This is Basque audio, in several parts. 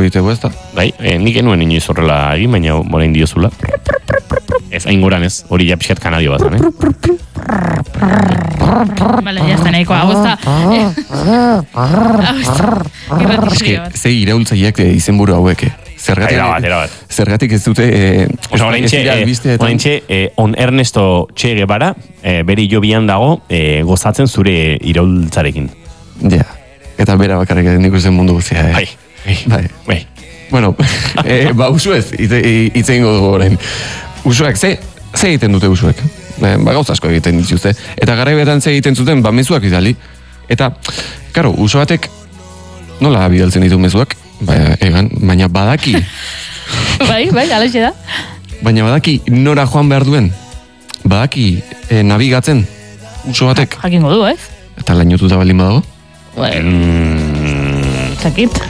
egiteko, ez da? Bai, nik enuen inoiz horrela egin, baina morain diozula. Ez, aingoran ez, hori ja pixkat kanadio bat, Vale, ya está, nahiko, hau ez da. Ze iraultzaileak izenburu hauek, Zergatik ez dute... Oraintxe, on Ernesto Che Guevara, bere jobian dago, gozatzen zure iraultzarekin. Ja, eta bera bakarrik nik usten mundu guztia. Bai. Bueno, usuez, hitz egingo dugu orain. Usuak, ze egiten dute usuek? Gauza asko egiten dituzte. Eta garaibetan ze egiten zuten, mezuak bidali. Eta, karo, uso batek nola bidaltzen ditu mezuak? Baina badaki. Bai, alaxe da. Baina badaki nora joan behar duen. Badaki nabigatzen uso batek. Jakingo du, ez? Eta lainotuta baldin badago? Zakit.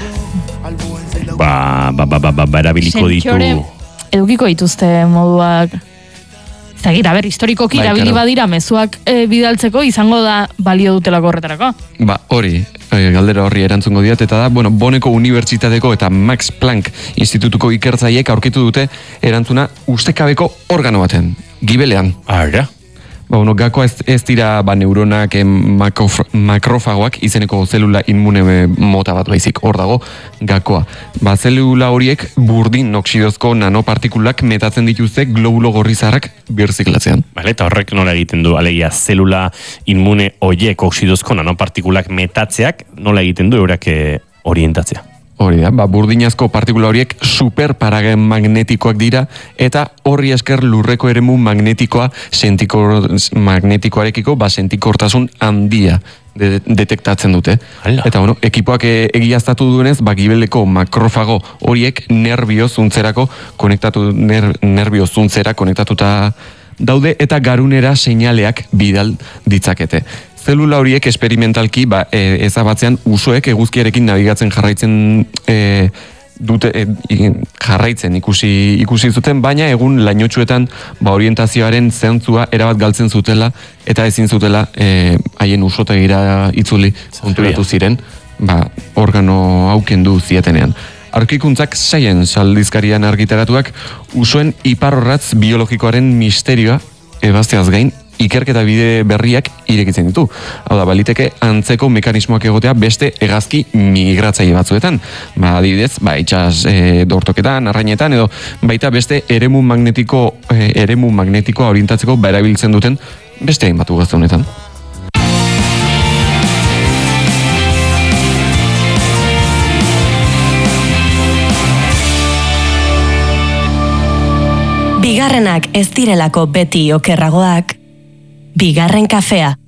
Erabiliko ditu. Edukiko dituzte moduak. Zagit, historikoki erabili badira mezuak bidaltzeko izango da balio dutelako horretarako. Hori, galdera horri erantzungo diat, eta da, Boneko Unibertsitateko eta Max Planck Institutuko ikertzaileek aurkitu dute erantzuna ustekabeko organo baten, gibelean. Ara? Gakoa ez dira neuronak makrofagoak izeneko zelula inmune mota bat baizik, hor dago gakoa. Zelula horiek burdin oksidozko nanopartikulak metatzen dituzte globulo gorrizarrak birziklatzean. Eta horrek nola egiten du, alegia zelula inmune horiek oksidozko nanopartikulak metatzeak nola egiten du eurak orientatzea. Hori da, burdinazko partikula horiek superparagenmagnetikoak dira eta horri esker lurreko eremu magnetikoa magnetikoarekiko sentikortasun handia detektatzen dute. Eta ekipoak egiaztatu duenez, gibeleko makrofago horiek nerviozuntzera konektatuta daude eta garunera seinaleak bidal ditzakete. Zelula horiek esperimentalki ezabatzean usoek eguzkiarekin nabigatzen jarraitzen ikusi zuten, baina egun lainotxuetan orientazioaren zentzua erabat galtzen zutela eta ezin zutela haien usotegira itzuli konturatu ziren, organo haukendu zietenean. Aurkikuntzak Science aldizkarian argitaratuak usoen iparrorratz biologikoaren misterioa ebazteaz gain ikerketa bide berriak irekitzen ditu. Hau da, baliteke antzeko mekanismoak egotea beste hegazki migratzaile batzuetan. Adibidez, itxas dortoketan, arrainetan, edo baita beste eremu magnetikoa orientatzeko erabiltzen duten beste hainbat ugazte honetan. Bigarrenak ez direlako beti okerragoak. Bigarren kafea.